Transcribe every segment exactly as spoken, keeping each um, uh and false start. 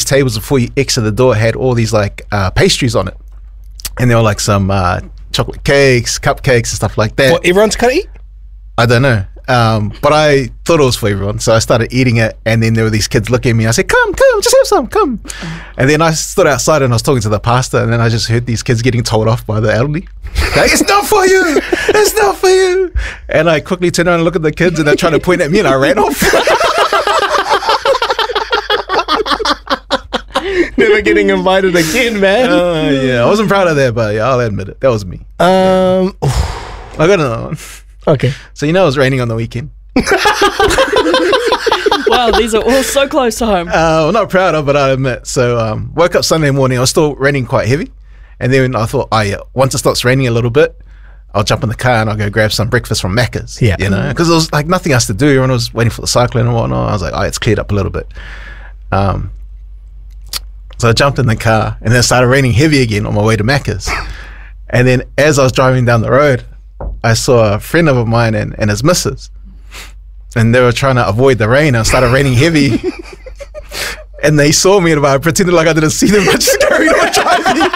tables before you exit the door had all these like uh, pastries on it, and there were like some uh, chocolate cakes, cupcakes, and stuff like that. For everyone to kind of eat? I don't know. Um, but I thought it was for everyone. So I started eating it. And then there were these kids looking at me. I said, come, come, just have some, come. And then I stood outside and I was talking to the pastor. And then I just heard these kids getting told off by the elderly. Like, it's not for you. It's not for you. And I quickly turned around and looked at the kids and they're trying to point at me and I ran off. Never getting invited again, man. Uh, yeah, I wasn't proud of that, but yeah, I'll admit it. That was me. Um, I got another one. Okay. So you know it was raining on the weekend. Wow, these are all so close to home. Uh, I'm not proud of, but I admit. So um, woke up Sunday morning. I was still raining quite heavy, and then I thought, oh yeah, once it stops raining a little bit, I'll jump in the car and I'll go grab some breakfast from Macca's. Yeah, you know, because there was like nothing else to do. Everyone was waiting for the cyclone and whatnot. I was like, oh, it's cleared up a little bit. Um, so I jumped in the car, and then it started raining heavy again on my way to Macca's. And then as I was driving down the road, I saw a friend of mine and, and his missus, and they were trying to avoid the rain, and it started raining heavy. And they saw me, and I pretended like I didn't see them. I just carried on driving.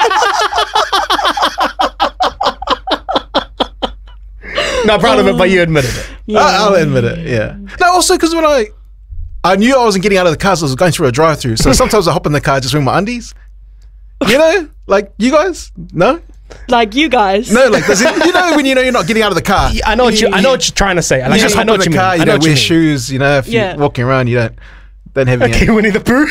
Not proud of it, but you admitted it. Yeah. I, I'll admit it, yeah. No, also because when I, I knew I wasn't getting out of the car, so I was going through a drive-through. So sometimes I hop in the car just wearing my undies. You know, like you guys, no. Like you guys. No, like does it, you know when you know you're not getting out of the car. Yeah, I know what you. I know what you're trying to say. Like, You just I hop know in what the you car. mean. You I know don't what you wear mean. shoes. You know, if Yeah. you're walking around, you don't don't have any. Okay, Winnie the Pooh.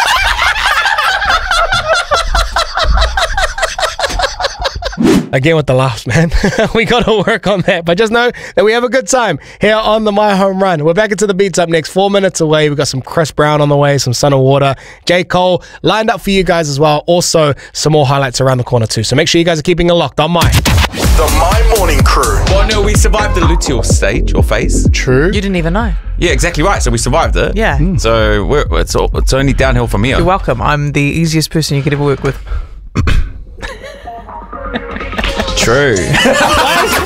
Again with the laughs, man. We got to work on that. But just know that we have a good time here on the My Home Run. We're back into the beats up next. Four minutes away. We've got some Chris Brown on the way, some Sun and Water, J. Cole lined up for you guys as well. Also, some more highlights around the corner too. So make sure you guys are keeping it locked on My. The My Morning Crew. Well, no, we survived the luteal stage or phase. True. You didn't even know. Yeah, exactly right. So we survived it. Yeah. So we're, it's all, it's only downhill from here. You're welcome. I'm the easiest person you could ever work with. True. Why is